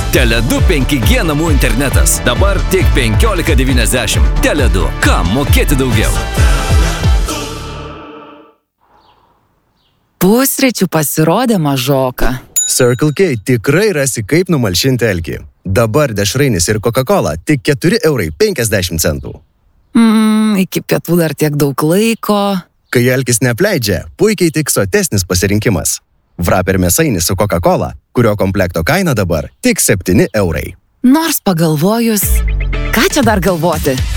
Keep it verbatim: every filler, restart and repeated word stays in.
Tele du penki G namų internetas. Dabar tik penkiolika devyniasdešimt. Tele du. Kam mokėti daugiau? Pusryčių pasirodė mažoka. Circle K tikrai rasi, kaip numalšinti alkį. Dabar dešrainis ir Coca-Cola tik keturi eurai penkiasdešimt centų. Mm, iki pietų dar tiek daug laiko. Kai alkis neapleidžia, puikiai tik sotesnis pasirinkimas. Wrapper mėsainis su Coca-Cola, kurio komplekto kaina dabar tik septyni eurai. Nors pagalvojus, ką čia dar galvoti?